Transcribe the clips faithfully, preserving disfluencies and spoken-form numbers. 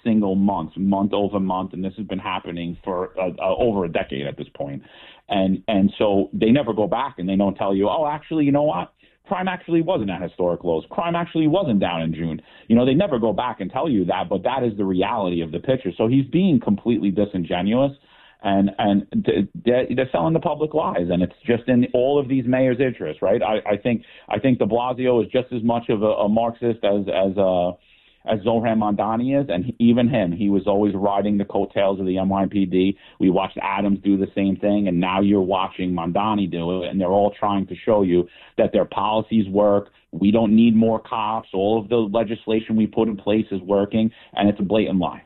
single month, month over month, and this has been happening for uh, uh, over a decade at this point. And and so they never go back and they don't tell you, oh, actually, you know what? Crime actually wasn't at historic lows. Crime actually wasn't down in June. You know, they never go back and tell you that, but that is the reality of the picture. So he's being completely disingenuous, and and they're, they're selling the public lies, and it's just in all of these mayors' interests, right? I, I think I think de Blasio is just as much of a, a Marxist as as uh, as Zohran Mamdani is, and he, even him, he was always riding the coattails of the N Y P D. We watched Adams do the same thing, and now you're watching Mamdani do it, and they're all trying to show you that their policies work. We don't need more cops. All of the legislation we put in place is working, and it's a blatant lie.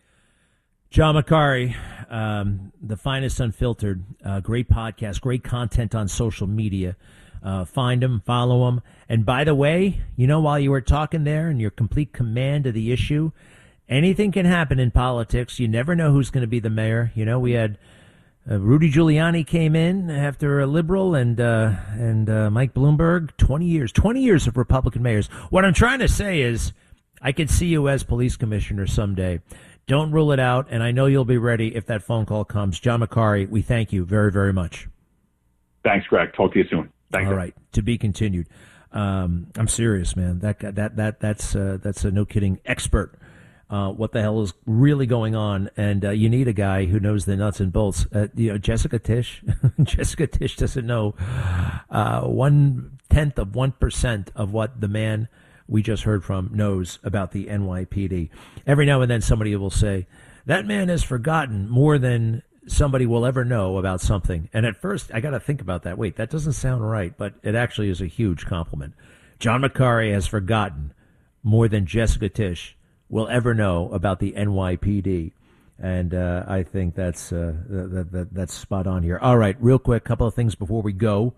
John McCarry, um, the finest unfiltered, uh, great podcast, great content on social media. Uh, find him, follow him. And by the way, you know, while you were talking there and your complete command of the issue, anything can happen in politics. You never know who's going to be the mayor. You know, we had uh, Rudy Giuliani came in after a liberal and uh, and uh, Mike Bloomberg, twenty years, twenty years of Republican mayors. What I'm trying to say is I could see you as police commissioner someday. Don't rule it out, and I know you'll be ready if that phone call comes. John McCarry, we thank you very, very much. Thanks, Greg. Talk to you soon. Thanks. All right, to be continued. Um, I'm serious, man. That that that that's uh, that's a no kidding expert. Uh, what the hell is really going on? And uh, you need a guy who knows the nuts and bolts. Uh, you know, Jessica Tisch. Jessica Tisch doesn't know uh, one tenth of one percent of what the man we just heard from knows about the N Y P D. Every now and then, somebody will say that man has forgotten more than somebody will ever know about something. And at first, I got to think about that. Wait, that doesn't sound right, but it actually is a huge compliment. John McCarry has forgotten more than Jessica Tisch will ever know about the N Y P D. And uh, I think that's uh, that, that, that's spot on here. All right, real quick, couple of things before we go.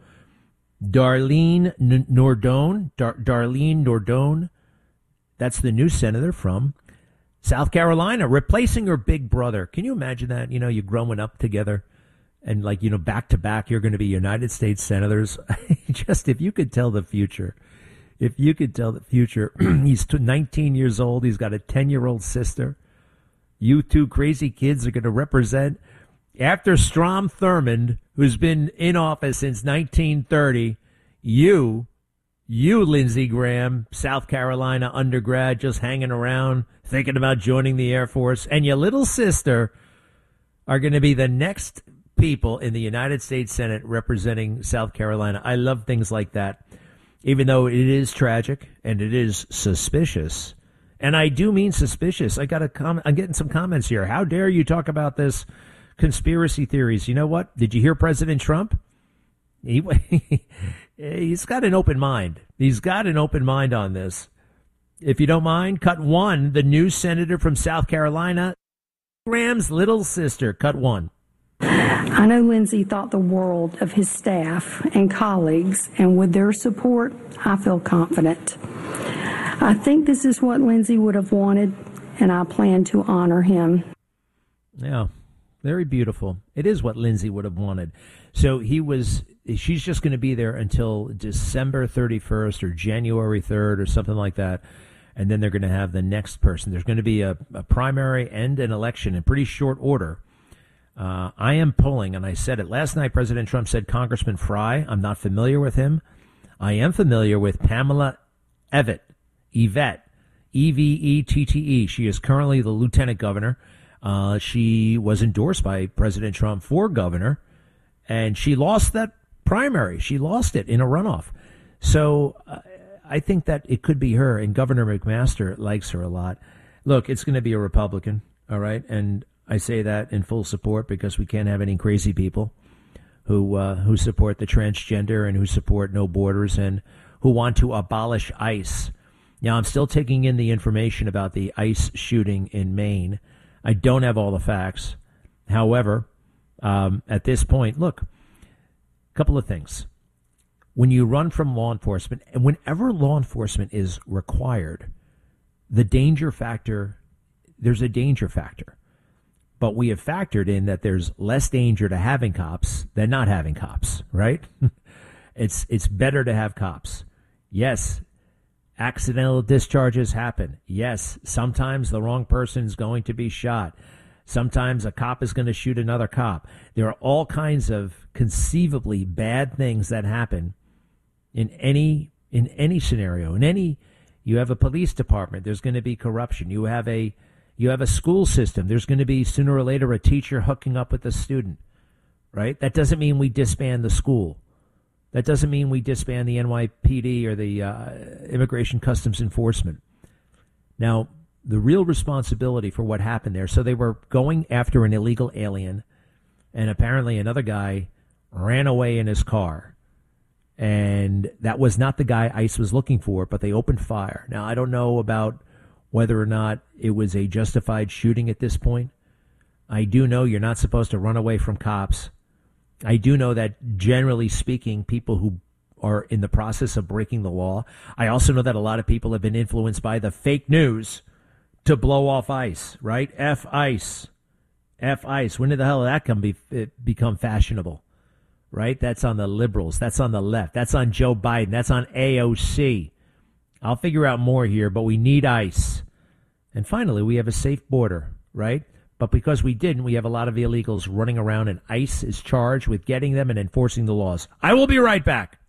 Darlene N- Nordone, Dar- Darlene Nordone, that's the new senator from South Carolina, replacing her big brother. Can you imagine that? You know, you're growing up together and like, you know, back to back, you're going to be United States senators. Just if you could tell the future, if you could tell the future, he's nineteen years old. He's got a ten year old sister. You two crazy kids are going to represent after Strom Thurmond, who's been in office since nineteen thirty. You, you, Lindsey Graham, South Carolina undergrad, just hanging around, thinking about joining the Air Force, and your little sister are going to be the next people in the United States Senate representing South Carolina. I love things like that, even though it is tragic and it is suspicious. And I do mean suspicious. I got a com- I'm getting some comments here. How dare you talk about this conspiracy theories? You know what? Did you hear President Trump? He, he's got an open mind. He's got an open mind on this. If you don't mind, cut one, the new senator from South Carolina, Graham's little sister, cut one. I know Lindsey thought the world of his staff and colleagues, and with their support, I feel confident. I think this is what Lindsey would have wanted, and I plan to honor him. Yeah, very beautiful. It is what Lindsey would have wanted. So he was, she's just going to be there until December thirty-first or January third or something like that. And then they're going to have the next person. There's going to be a, a primary and an election in pretty short order. Uh, I am pulling, and I said it last night, President Trump said Congressman Fry. I'm not familiar with him. I am familiar with Pamela Evette, Evette, E V E T T E. She is currently the lieutenant governor. Uh, she was endorsed by President Trump for governor, and she lost that primary. She lost it in a runoff. So uh, I think that it could be her, and Governor McMaster likes her a lot. Look, it's going to be a Republican, all right? And I say that in full support because we can't have any crazy people who uh, who support the transgender and who support no borders and who want to abolish ICE. Now, I'm still taking in the information about the ICE shooting in Maine. I don't have all the facts. However, um, at this point, look, a couple of things. When you run from law enforcement, and whenever law enforcement is required, the danger factor, there's a danger factor. But we have factored in that there's less danger to having cops than not having cops, right? it's it's better to have cops. Yes, Accidental discharges happen. Yes, sometimes the wrong person is going to be shot. Sometimes a cop is going to shoot another cop. There are all kinds of conceivably bad things that happen in any in any scenario. In any, you have a police department, there's going to be corruption. You have a you have a school system. There's going to be sooner or later a teacher hooking up with a student, right? That doesn't mean we disband the school. That doesn't mean we disband the N Y P D or the uh, Immigration Customs Enforcement. Now, the real responsibility for what happened there, so they were going after an illegal alien, and apparently another guy ran away in his car. And that was not the guy ICE was looking for, but they opened fire. Now, I don't know about whether or not it was a justified shooting at this point. I do know you're not supposed to run away from cops. I do know that, generally speaking, people who are in the process of breaking the law, I also know that a lot of people have been influenced by the fake news to blow off ICE, right? F ICE. F ICE. When did the hell did that come be, become fashionable, right? That's on the liberals. That's on the left. That's on Joe Biden. That's on A O C. I'll figure out more here, but we need ICE. And finally, we have a safe border, right? But because we didn't, we have a lot of illegals running around, and ICE is charged with getting them and enforcing the laws. I will be right back.